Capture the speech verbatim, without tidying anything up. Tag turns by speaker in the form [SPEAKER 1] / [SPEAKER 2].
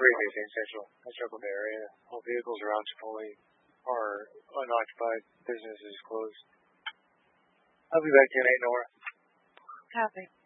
[SPEAKER 1] pretty busy in Central, Central Bay area. All vehicles around Chipotle are unoccupied. Business is closed. I'll be back in eight, Nora.
[SPEAKER 2] Copy.